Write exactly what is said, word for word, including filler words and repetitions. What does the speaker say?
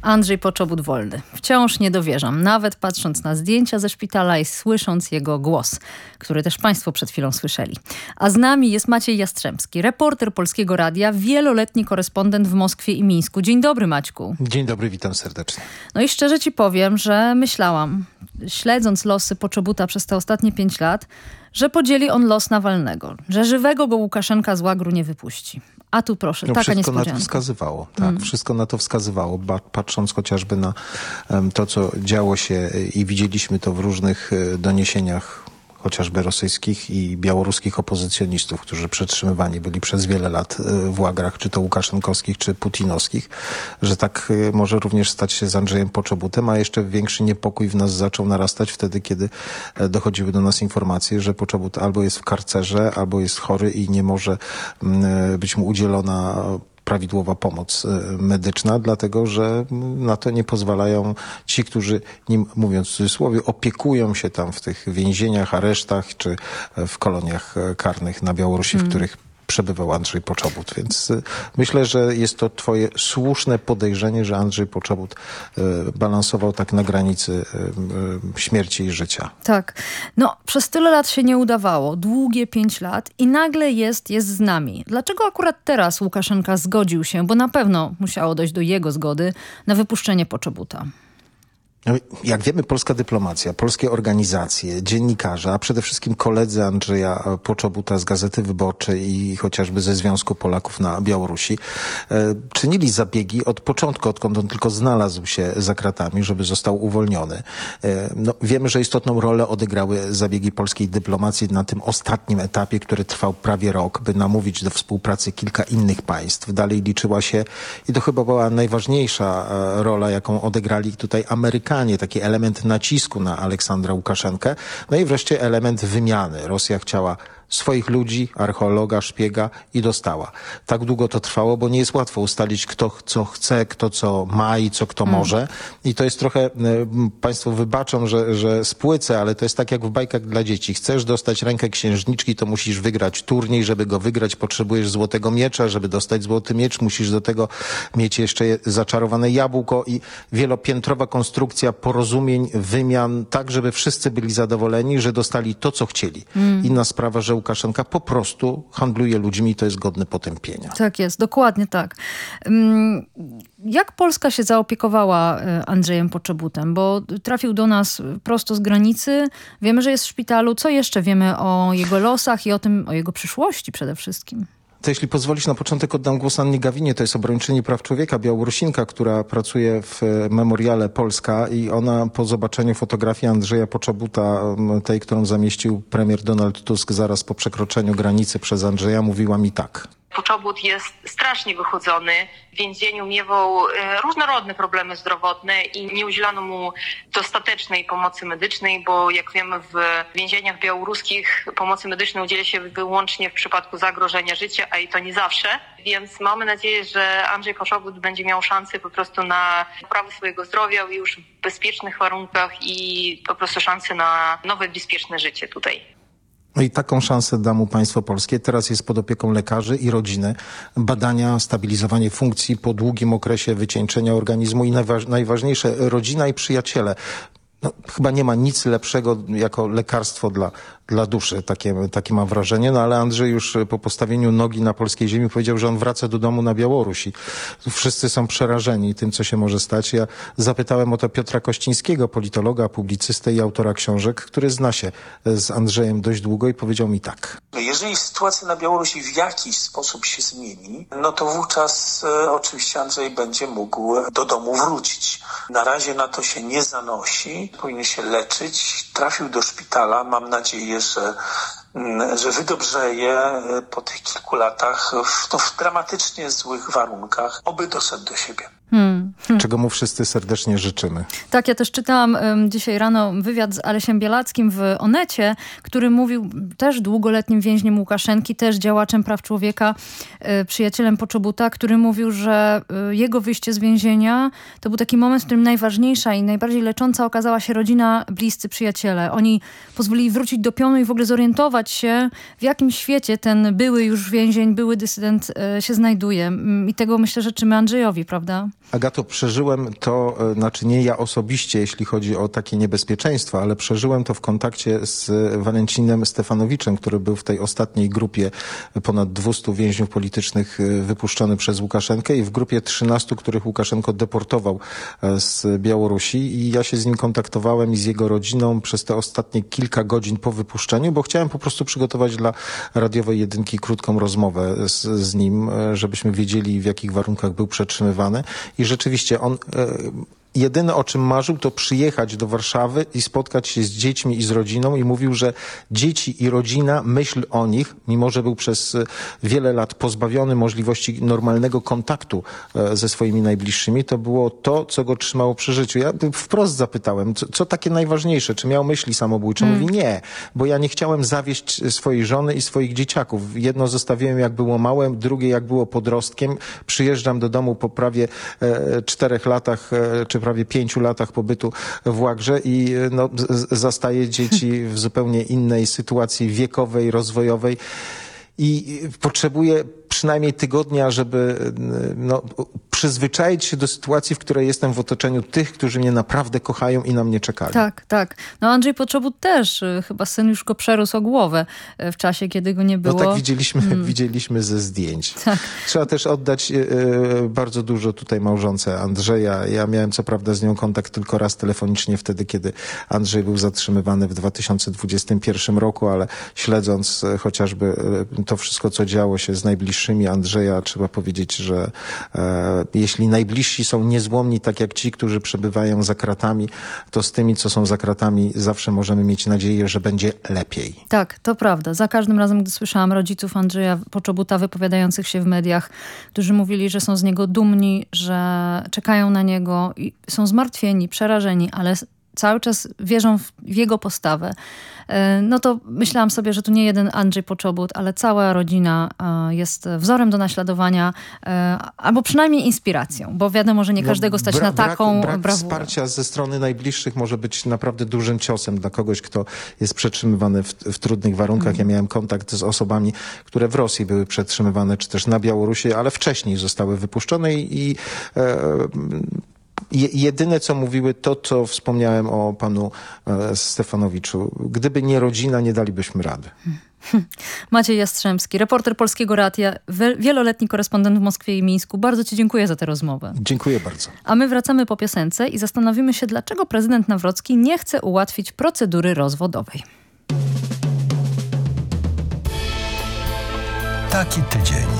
Andrzej Poczobut wolny. Wciąż nie dowierzam, nawet patrząc na zdjęcia ze szpitala i słysząc jego głos, który też państwo przed chwilą słyszeli. A z nami jest Maciej Jastrzębski, reporter Polskiego Radia, wieloletni korespondent w Moskwie i Mińsku. Dzień dobry, Maćku. Dzień dobry, witam serdecznie. No i szczerze ci powiem, że myślałam, śledząc losy Poczobuta przez te ostatnie pięć lat, że podzieli on los Nawalnego, że żywego go Łukaszenka z łagru nie wypuści. A tu proszę, no, taka wszystko niespodzianka. na to wskazywało. Tak, mm. Wszystko na to wskazywało, ba, patrząc chociażby na um, to, co działo się i widzieliśmy to w różnych y, doniesieniach, chociażby rosyjskich i białoruskich opozycjonistów, którzy przetrzymywani byli przez wiele lat w łagrach, czy to łukaszenkowskich, czy putinowskich, że tak może również stać się z Andrzejem Poczobutem, a jeszcze większy niepokój w nas zaczął narastać wtedy, kiedy dochodziły do nas informacje, że Poczobut albo jest w karcerze, albo jest chory i nie może być mu udzielona prawidłowa pomoc medyczna, dlatego że na to nie pozwalają ci, którzy, nim mówiąc w cudzysłowie, opiekują się tam w tych więzieniach, aresztach czy w koloniach karnych na Białorusi, mm. w których przebywał Andrzej Poczobut. Więc myślę, że jest to twoje słuszne podejrzenie, że Andrzej Poczobut y, balansował tak na granicy y, y, śmierci i życia. Tak. No, przez tyle lat się nie udawało. Długie pięć lat i nagle jest, jest z nami. Dlaczego akurat teraz Łukaszenka zgodził się, bo na pewno musiało dojść do jego zgody, na wypuszczenie Poczobuta? Jak wiemy, polska dyplomacja, polskie organizacje, dziennikarze, a przede wszystkim koledzy Andrzeja Poczobuta z Gazety Wyborczej i chociażby ze Związku Polaków na Białorusi e, czynili zabiegi od początku, odkąd on tylko znalazł się za kratami, żeby został uwolniony. E, no, wiemy, że istotną rolę odegrały zabiegi polskiej dyplomacji na tym ostatnim etapie, który trwał prawie rok, by namówić do współpracy kilka innych państw. Dalej liczyła się, i to chyba była najważniejsza e, rola, jaką odegrali tutaj Amerykanie, taki element nacisku na Aleksandra Łukaszenkę. No i wreszcie element wymiany. Rosja chciała swoich ludzi, archeologa, szpiega i dostała. Tak długo to trwało, bo nie jest łatwo ustalić, kto co chce, kto co ma i co kto mm. może. I to jest trochę, państwo wybaczą, że, że spłycę, ale to jest tak jak w bajkach dla dzieci. Chcesz dostać rękę księżniczki, to musisz wygrać turniej. Żeby go wygrać, potrzebujesz złotego miecza. Żeby dostać złoty miecz, musisz do tego mieć jeszcze zaczarowane jabłko i wielopiętrowa konstrukcja porozumień, wymian, tak żeby wszyscy byli zadowoleni, że dostali to, co chcieli. Mm. Inna sprawa, że Łukaszenka po prostu handluje ludźmi i to jest godne potępienia. Tak jest, dokładnie tak. Jak Polska się zaopiekowała Andrzejem Poczobutem? Bo trafił do nas prosto z granicy. Wiemy, że jest w szpitalu. Co jeszcze wiemy o jego losach i o tym, o jego przyszłości przede wszystkim? To jeśli pozwolisz, na początek oddam głos Annie Gawinie, to jest obrończyni praw człowieka, Białorusinka, która pracuje w Memoriale Polska i ona po zobaczeniu fotografii Andrzeja Poczobuta, tej, którą zamieścił premier Donald Tusk zaraz po przekroczeniu granicy przez Andrzeja, mówiła mi tak. Poczobut jest strasznie wychudzony. W więzieniu miewał różnorodne problemy zdrowotne i nie udzielano mu dostatecznej pomocy medycznej, bo jak wiemy, w więzieniach białoruskich pomocy medycznej udziela się wyłącznie w przypadku zagrożenia życia, a i to nie zawsze. Więc mamy nadzieję, że Andrzej Poczobut będzie miał szansę po prostu na poprawę swojego zdrowia już w bezpiecznych warunkach i po prostu szansę na nowe, bezpieczne życie tutaj. No i taką szansę da mu państwo polskie. Teraz jest pod opieką lekarzy i rodziny. Badania, stabilizowanie funkcji po długim okresie wycieńczenia organizmu i najważ, najważniejsze, rodzina i przyjaciele. No, chyba nie ma nic lepszego jako lekarstwo dla, dla duszy, takie, takie mam wrażenie. No ale Andrzej już po postawieniu nogi na polskiej ziemi powiedział, że on wraca do domu na Białorusi. Wszyscy są przerażeni tym, co się może stać. Ja zapytałem o to Piotra Kościńskiego, politologa, publicystę i autora książek, który zna się z Andrzejem dość długo i powiedział mi tak. Jeżeli sytuacja na Białorusi w jakiś sposób się zmieni, no to wówczas e, oczywiście Andrzej będzie mógł do domu wrócić. Na razie na to się nie zanosi. Powinien się leczyć. Trafił do szpitala. Mam nadzieję, że, że wydobrzeje po tych kilku latach w, no, w dramatycznie złych warunkach. Oby doszedł do siebie. Hmm. Hmm. Czego mu wszyscy serdecznie życzymy. Tak, ja też czytałam um, dzisiaj rano wywiad z Alesiem Bielackim w Onecie, który mówił, też długoletnim więźniem Łukaszenki, też działaczem praw człowieka, y, przyjacielem Poczobuta, który mówił, że y, jego wyjście z więzienia to był taki moment, w którym najważniejsza i najbardziej lecząca okazała się rodzina, bliscy przyjaciele. Oni pozwolili wrócić do pionu i w ogóle zorientować się, w jakim świecie ten były już więzień, były dysydent y, się znajduje. I tego myślę, że życzymy Andrzejowi, prawda? Agato, przeżyłem to, znaczy nie ja osobiście, jeśli chodzi o takie niebezpieczeństwa, ale przeżyłem to w kontakcie z Walencinem Stefanowiczem, który był w tej ostatniej grupie ponad dwustu więźniów politycznych wypuszczony przez Łukaszenkę i w grupie trzynastu, których Łukaszenko deportował z Białorusi i ja się z nim kontaktowałem i z jego rodziną przez te ostatnie kilka godzin po wypuszczeniu, bo chciałem po prostu przygotować dla radiowej jedynki krótką rozmowę z, z nim, żebyśmy wiedzieli, w jakich warunkach był przetrzymywany i rzeczywiście on... Jedyne, o czym marzył, to przyjechać do Warszawy i spotkać się z dziećmi i z rodziną i mówił, że dzieci i rodzina, myśl o nich, mimo że był przez wiele lat pozbawiony możliwości normalnego kontaktu ze swoimi najbliższymi, to było to, co go trzymało przy życiu. Ja wprost zapytałem, co, co takie najważniejsze? Czy miał myśli samobójcze? Mówi nie, bo ja nie chciałem zawieść swojej żony i swoich dzieciaków. Jedno zostawiłem, jak było małe, drugie, jak było podrostkiem. Przyjeżdżam do domu po prawie e, czterech latach, e, czy prawie pięciu latach pobytu w Łagrze i no, zastaje dzieci w zupełnie innej sytuacji wiekowej, rozwojowej i potrzebuje przynajmniej tygodnia, żeby no, przyzwyczaić się do sytuacji, w której jestem w otoczeniu tych, którzy mnie naprawdę kochają i na mnie czekali. Tak, tak. No Andrzej Poczobut też, chyba syn już go przerósł o głowę w czasie, kiedy go nie było. No tak widzieliśmy, hmm. widzieliśmy ze zdjęć. Tak. Trzeba też oddać e, bardzo dużo tutaj małżonce Andrzeja. Ja miałem co prawda z nią kontakt tylko raz telefonicznie wtedy, kiedy Andrzej był zatrzymywany w dwa tysiące dwudziestym pierwszym roku, ale śledząc e, chociażby e, to wszystko, co działo się z najbliższymi Andrzeja, trzeba powiedzieć, że e, jeśli najbliżsi są niezłomni, tak jak ci, którzy przebywają za kratami, to z tymi, co są za kratami, zawsze możemy mieć nadzieję, że będzie lepiej. Tak, to prawda. Za każdym razem, gdy słyszałam rodziców Andrzeja Poczobuta wypowiadających się w mediach, którzy mówili, że są z niego dumni, że czekają na niego i są zmartwieni, przerażeni, ale cały czas wierzą w jego postawę, no to myślałam sobie, że tu nie jeden Andrzej Poczobut, ale cała rodzina jest wzorem do naśladowania, albo przynajmniej inspiracją, bo wiadomo, że nie każdego stać no, bra- na taką brak, brak brawurę. Wsparcia ze strony najbliższych może być naprawdę dużym ciosem dla kogoś, kto jest przetrzymywany w, w trudnych warunkach. Mm. Ja miałem kontakt z osobami, które w Rosji były przetrzymywane, czy też na Białorusi, ale wcześniej zostały wypuszczone i, i e, jedyne, co mówiły, to, co wspomniałem o panu e, Stefanowiczu. Gdyby nie rodzina, nie dalibyśmy rady. Maciej Jastrzębski, reporter Polskiego Radia, wieloletni korespondent w Moskwie i Mińsku. Bardzo ci dziękuję za tę rozmowę. Dziękuję bardzo. A my wracamy po piosence i zastanowimy się, dlaczego prezydent Nawrocki nie chce ułatwić procedury rozwodowej. Taki tydzień.